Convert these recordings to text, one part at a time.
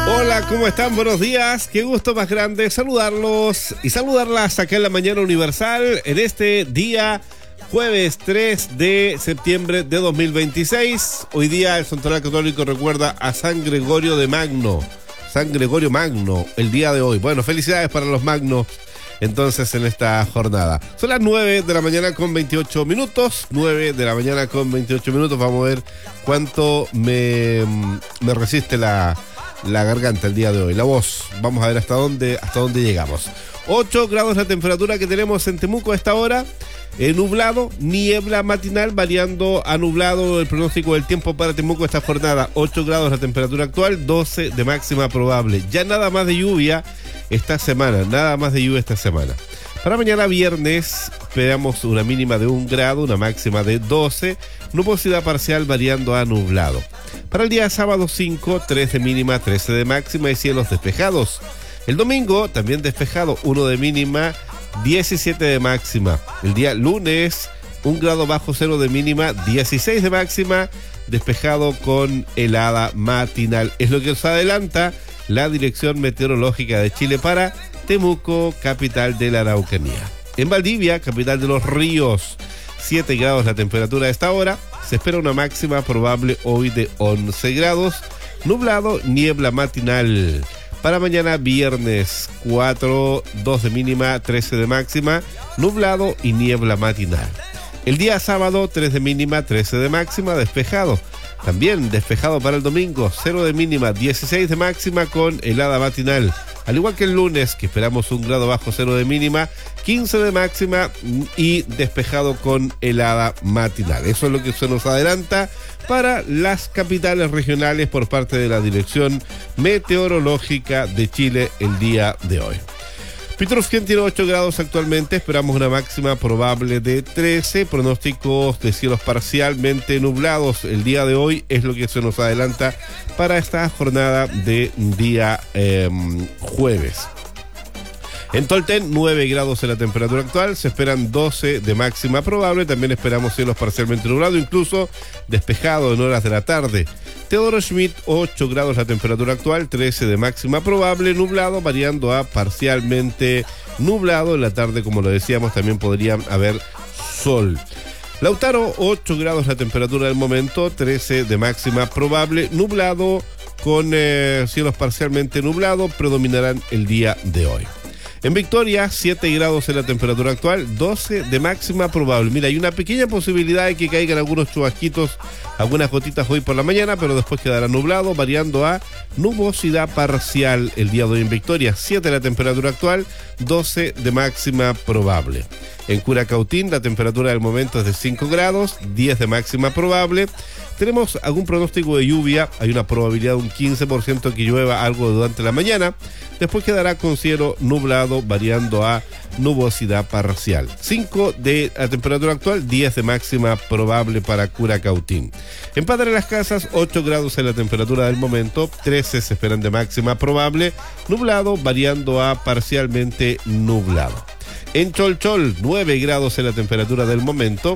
Hola, ¿cómo están? Buenos días. Qué gusto más grande saludarlos y saludarlas acá en la Mañana Universal en este día jueves 3 de septiembre de 2026. Hoy día el Santoral Católico recuerda a San Gregorio de Magno. San Gregorio Magno, el día de hoy. Bueno, felicidades para los magnos entonces en esta jornada. Son las 9 de la mañana con 28 minutos. 9 de la mañana con 28 minutos. Vamos a ver cuánto me resiste la garganta el día de hoy, la voz. Vamos a ver hasta dónde llegamos. 8 grados la temperatura que tenemos en Temuco a esta hora. Nublado, niebla matinal, variando a nublado el pronóstico del tiempo para Temuco esta jornada. 8 grados la temperatura actual, 12 de máxima probable. Ya nada más de lluvia esta semana, Para mañana viernes esperamos una mínima de 1 grado, una máxima de 12, nubosidad parcial variando a nublado. Para el día sábado 5, 3 de mínima, 13 de máxima y cielos despejados. El domingo también despejado, 1 de mínima, 17 de máxima. El día lunes, 1 grado bajo cero de mínima, 16 de máxima, despejado con helada matinal. Es lo que nos adelanta la Dirección Meteorológica de Chile para Temuco, capital de la Araucanía. En Valdivia, capital de los ríos, 7 grados la temperatura a esta hora. Se espera una máxima probable hoy de 11 grados. Nublado, niebla matinal. Para mañana viernes, 4, 2 de mínima, 13 de máxima, nublado y niebla matinal. El día sábado, 3 de mínima, 13 de máxima, despejado. También despejado para el domingo, 0 de mínima, 16 de máxima con helada matinal. Al igual que el lunes, que esperamos 1 grado bajo cero de mínima, 15 de máxima y despejado con helada matinal. Eso es lo que se nos adelanta para las capitales regionales por parte de la Dirección Meteorológica de Chile el día de hoy. Pitrufquén tiene 8 grados actualmente, esperamos una máxima probable de 13, pronósticos de cielos parcialmente nublados el día de hoy es lo que se nos adelanta para esta jornada de día jueves. En Tolten, 9 grados en la temperatura actual, se esperan 12 de máxima probable, también esperamos cielos parcialmente nublados, incluso despejado en horas de la tarde. Teodoro Schmidt, 8 grados la temperatura actual, 13 de máxima probable, nublado, variando a parcialmente nublado. En la tarde, como lo decíamos, también podría haber sol. Lautaro, 8 grados la temperatura del momento, 13 de máxima probable, nublado, con cielos parcialmente nublados, predominarán el día de hoy. En Victoria, 7 grados en la temperatura actual, 12 de máxima probable. Mira, hay una pequeña posibilidad de que caigan algunos chubasquitos, algunas gotitas hoy por la mañana, pero después quedará nublado, variando a nubosidad parcial el día de hoy en Victoria. 7 la temperatura actual, 12 de máxima probable. En Curacautín, la temperatura del momento es de 5 grados, 10 de máxima probable. Tenemos algún pronóstico de lluvia, hay una probabilidad de un 15% que llueva algo durante la mañana. Después quedará con cielo nublado, variando a nubosidad parcial. 5 de la temperatura actual, 10 de máxima probable para Curacautín. En Padre Las Casas, 8 grados en la temperatura del momento, 13 se esperan de máxima probable, nublado, variando a parcialmente nublado. En Cholchol, 9 grados en la temperatura del momento,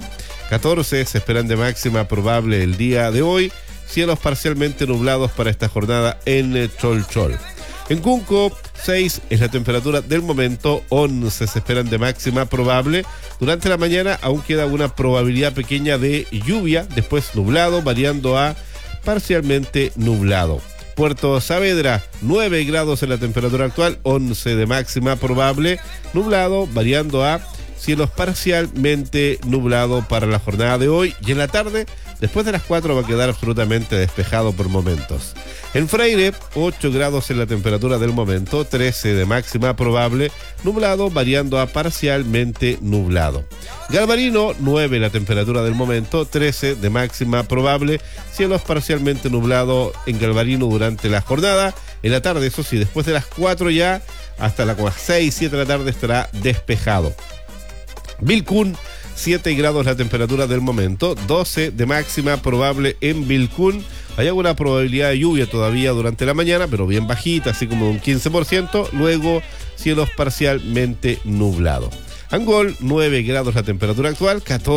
14 se esperan de máxima probable el día de hoy, cielos parcialmente nublados para esta jornada en Cholchol. En Cunco, 6 es la temperatura del momento, 11 se esperan de máxima probable. Durante la mañana aún queda una probabilidad pequeña de lluvia, después nublado, variando a parcialmente nublado. Puerto Saavedra, 9 grados en la temperatura actual, 11 de máxima probable, nublado, variando a cielos parcialmente nublado para la jornada de hoy. Y en la tarde, después de las 4, va a quedar absolutamente despejado por momentos. En Freire, 8 grados en la temperatura del momento, 13 de máxima probable, nublado, variando a parcialmente nublado. Galvarino, 9 la temperatura del momento, 13 de máxima probable, cielos parcialmente nublado en Galvarino durante la jornada. En la tarde, eso sí, después de las 4 ya, hasta las 6, 7 de la tarde estará despejado. Vilcún, 7 grados la temperatura del momento, 12 de máxima probable en Vilcún. Hay alguna probabilidad de lluvia todavía durante la mañana, pero bien bajita, así como un 15%. Luego, cielos parcialmente nublados. Angol, 9 grados la temperatura actual, 14